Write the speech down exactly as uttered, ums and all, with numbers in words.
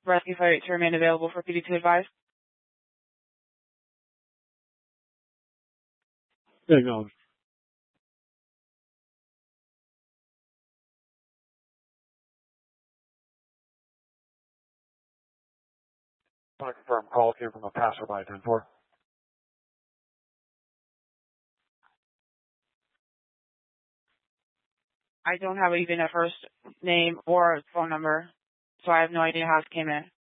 rescue flight to remain available for P D to advise. Acknowledged. I want to confirm call came from a passerby ten four. I don't have even a first name or phone number, so I have no idea how it came in.